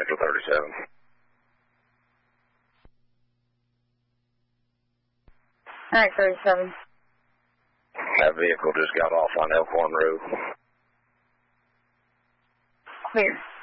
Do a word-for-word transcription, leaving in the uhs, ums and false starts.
Central thirty-seven. All right, thirty-seven. That vehicle just got off on Elkhorn Road. Clear.